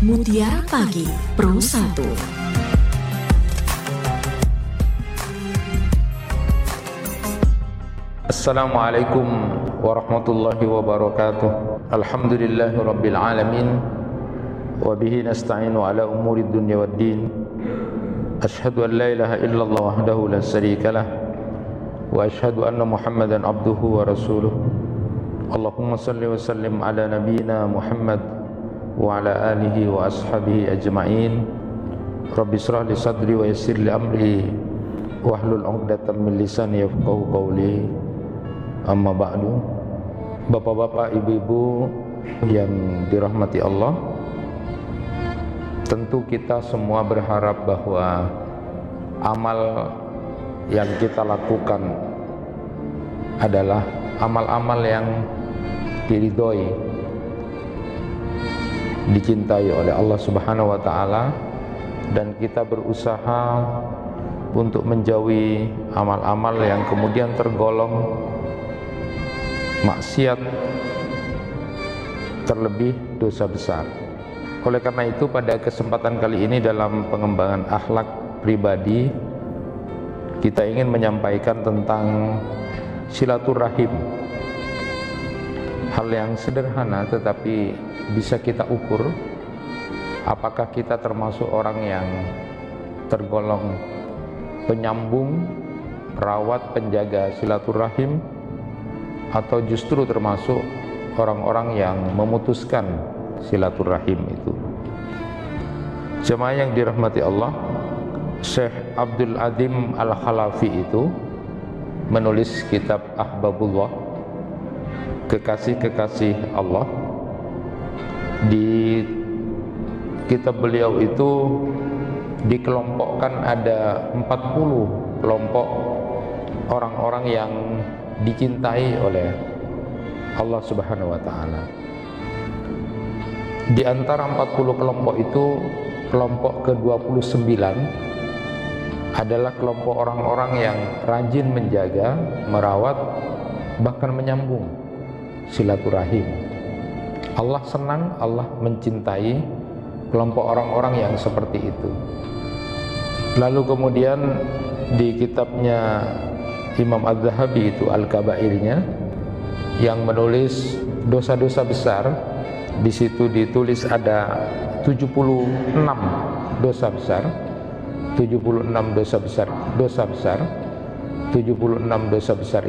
Mutiara Pagi Pro 1. Assalamualaikum warahmatullahi wabarakatuh. Alhamdulillahi rabbil alamin. Wabihi nasta'inu ala umuri dunya waddin. Ashhadu an la ilaha illallah wahdahu la sharika lah. Wa ashhadu anna Muhammadan abduhu wa rasuluh. Allahumma salli wa sallim ala nabiyyina Muhammad wa ala alihi wa ashabihi ajma'in. Rabbi shrah li sadri wa yassir li amri wahlul 'uqdatam min lisani yafqahu qawli. Amma ba'du. Bapak-bapak, ibu-ibu yang dirahmati Allah, tentu kita semua berharap bahwa amal yang kita lakukan adalah amal-amal yang diridhoi, dicintai oleh Allah Subhanahu wa taala, dan kita berusaha untuk menjauhi amal-amal yang kemudian tergolong maksiat, terlebih dosa besar. Oleh karena itu, pada kesempatan kali ini dalam pengembangan akhlak pribadi, kita ingin menyampaikan tentang silaturahim. Hal yang sederhana tetapi bisa kita ukur apakah kita termasuk orang yang tergolong penyambung, perawat, penjaga silaturahim, atau justru termasuk orang-orang yang memutuskan silaturahim itu. Jemaah yang dirahmati Allah, Syekh Abdul Adzim Al-Khalafi itu menulis kitab Ahbabullah, kekasih-kekasih Allah. Di kitab beliau itu dikelompokkan ada 40 kelompok orang-orang yang dicintai oleh Allah Subhanahu wa taala. Di antara 40 kelompok itu, kelompok ke-29 adalah kelompok orang-orang yang rajin menjaga, merawat, bahkan menyambung silaturahim. Allah senang, Allah mencintai kelompok orang-orang yang seperti itu. Lalu kemudian di kitabnya Imam Az-Zahabi itu Al-Kabairnya, yang menulis dosa-dosa besar, di situ ditulis ada 76 dosa besar, 76 dosa besar, 76 dosa besar